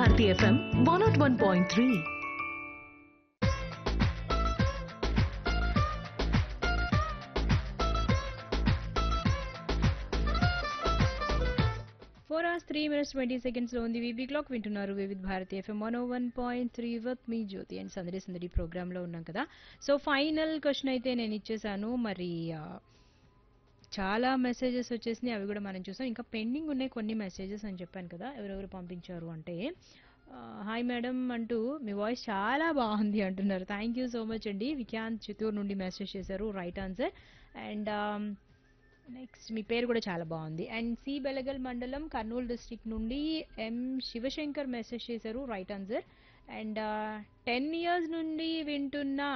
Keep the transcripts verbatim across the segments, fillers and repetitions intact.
Bharati FM one not one point three. Four hours three minutes twenty seconds లో ఉంది VB clock వింటున్నారు Vividh Bharati FM one one point three with me Jyothi and సందడి సందడి programme లో ఉన్నాం కదా. సో ఫైనల్ క్వశ్చన్ అయితే నేను ఇచ్చేసాను. మరి ఆ, చాలా మెసేజెస్ వచ్చేసినాయి, అవి కూడా మనం చూసాం. ఇంకా పెండింగ్ ఉన్నాయి కొన్ని మెసేజెస్ అని చెప్పాను కదా, ఎవరెవరు పంపించారు అంటే హాయ్ మేడం అంటూ మీ వాయిస్ చాలా బాగుంది అంటున్నారు. థ్యాంక్ యూ సో మచ్ అండి. విఖ్యాంత్ చిత్తూరు నుండి మెసేజ్ చేశారు, రైట్ ఆన్సర్. అండ్ నెక్స్ట్ మీ పేరు కూడా చాలా బాగుంది. అండ్ సి బెలగల్ మండలం కర్నూలు డిస్ట్రిక్ట్ నుండి ఎం శివశంకర్ మెసేజ్ చేశారు, right answer. And ten years నుండి వింటున్నా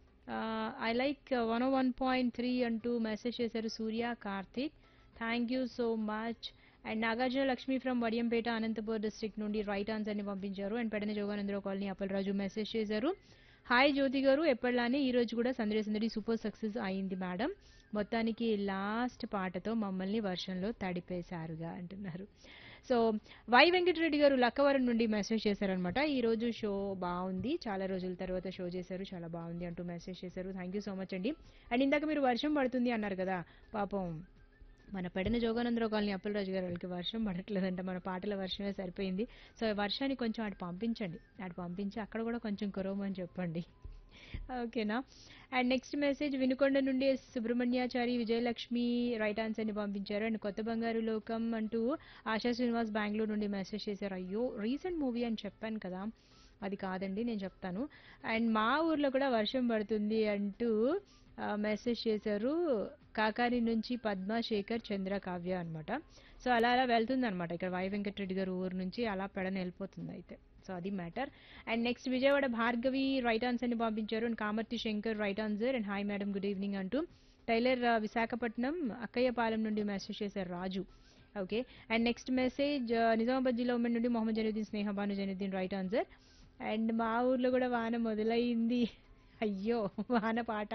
I like one one point three అంటూ మెసేజ్ చేశారు సూర్య Karthik, thank you so much. And Nagarjuna Lakshmi from Vadiyampeta Anantapur district నుండి రైట్ ఆన్సర్ని పంపించారు. And Pedana Jogananda Rao colony Appalaraju message చేశారు, హాయ్ జ్యోతి గారు, ఎప్పటిలానే ఈ రోజు కూడా సందడి సందడి సూపర్ సక్సెస్ అయింది మేడం, మొత్తానికి లాస్ట్ పాటతో మమ్మల్ని వర్షంలో తడిపేశారుగా అంటున్నారు. సో వై వెంకటరెడ్డి గారు లక్కవరం నుండి మెసేజ్ చేశారనమాట, ఈ రోజు షో బాగుంది, చాలా రోజుల తర్వాత షో చేశారు, చాలా బాగుంది అంటూ మెసేజ్ చేశారు. థ్యాంక్ యూ సో మచ్ అండి. అండ్ ఇందాక మీరు వర్షం పడుతుంది అన్నారు కదా, పాపం మన పెడన జోగానందరావు కాలనీ అప్పలరాజు గారు వాళ్ళకి వర్షం పడట్లేదంట, మన పాటల వర్షమే సరిపోయింది. సో వర్షాన్ని కొంచెం అటు పంపించండి, అటు పంపించి అక్కడ కూడా కొంచెం కురవమని చెప్పండి, ఓకేనా. అండ్ నెక్స్ట్ మెసేజ్ వినుకొండ నుండి ఎస్ సుబ్రహ్మణ్యాచారి విజయలక్ష్మి రైట్ ఆన్సర్ని పంపించారు. అండ్ కొత్త బంగారు లోకం అంటూ ఆశా శ్రీనివాస్ బెంగళూరు నుండి మెసేజ్ చేశారు. అయ్యో రీసెంట్ మూవీ అని చెప్పాను కదా, అది కాదండి, నేను చెప్తాను. అండ్ మా ఊర్లో కూడా వర్షం పడుతుంది అంటూ మెసేజ్ చేశారు కాకాని నుంచి పద్మ శేఖర్ చంద్ర కావ్య అనమాట. సో అలా అలా వెళ్తుంది అనమాట, ఇక్కడ వై వెంకటరెడ్డి గారు ఊరు నుంచి అలా పెడన వెళ్ళిపోతుంది అయితే. సో అది matter. And next Vijayawada Bhargavi right ఆన్సర్ని పంపించారు. And Kamarthi Shankar right answer. And hi madam good evening అంటూ టైలర్ ఆ, విశాఖపట్నం అక్కయ్యపాలెం నుండి మెసేజ్ చేశారు రాజు, okay. And next message Nizamabad జిల్లా ఉమెన్ నుండి మొహమ్మద్ జైనుద్దీన్ స్నేహ Bhanu Zainuddin right answer. And మా ఊర్లో కూడా వాన మొదలైంది, అయ్యో వాన పాట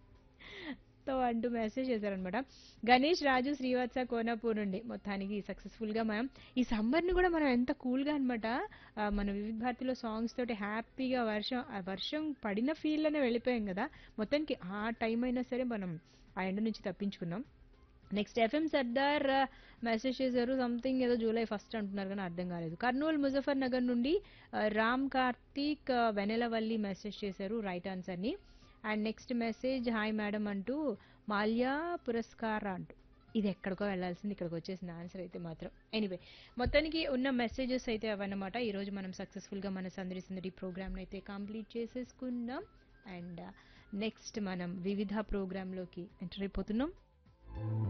తో అంటూ మెసేజ్ చేశారనమాట. గణేష్ రాజు శ్రీవత్స కోనాపూర్ నుండి మొత్తానికి సక్సెస్ఫుల్ గా మనం ఈ సమ్మర్ ని కూడా మనం ఎంత కూల్ గా అనమాట మన వివిధ భారతిలో సాంగ్స్ తోటి హ్యాపీగా వర్షం ఆ వర్షం పడిన ఫీల్ లోనే వెళ్ళిపోయాం కదా, మొత్తానికి ఆ టైం అయినా సరే మనం ఆ ఎండ నుంచి తప్పించుకున్నాం. నెక్స్ట్ ఎఫ్ఎం సర్దార్ మెసేజ్ చేశారు, సంథింగ్ ఏదో జూలై ఫస్ట్ అంటున్నారు కానీ అర్థం కాలేదు. కర్నూలు ముజఫర్ నగర్ నుండి ఆ, రామ్ కార్తీక్ ఆ, వెనెలవల్లి మెసేజ్ చేశారు, రైట్ ఆన్సర్ని. And next message hi madam అంటూ మాల్యా పురస్కార అంటూ, ఇది ఎక్కడికో వెళ్ళాల్సింది ఇక్కడికి వచ్చేసిన ఆన్సర్ అయితే మాత్రం. ఎనీవే మొత్తానికి ఉన్న మెసేజెస్ అయితే అవన్నమాట. ఈరోజు మనం సక్సెస్ఫుల్గా మన సందడి సందడి ప్రోగ్రామ్ని అయితే కంప్లీట్ చేసేసుకున్నాం. అండ్ నెక్స్ట్ మనం వివిధ ప్రోగ్రాంలోకి ఎంటర్ అయిపోతున్నాం.